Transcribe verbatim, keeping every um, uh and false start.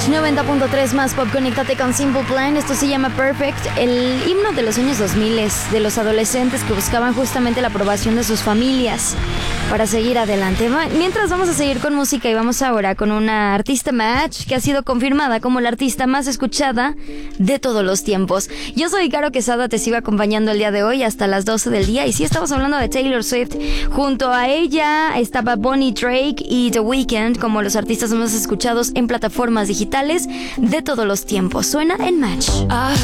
noventa punto tres más pop, conéctate con Simple Plan. Esto se llama Perfect, el himno de los años dos mil, de los adolescentes que buscaban justamente la aprobación de sus familias para seguir adelante. Mientras vamos a seguir con música y vamos ahora con una artista match que ha sido confirmada como la artista más escuchada de todos los tiempos. Yo soy Caro Quesada, te sigo acompañando el día de hoy hasta las doce del día y sí estamos hablando de Taylor Swift. Junto a ella estaba Bonnie Drake y The Weeknd como los artistas más escuchados en plataformas digitales de todos los tiempos. Suena en Match.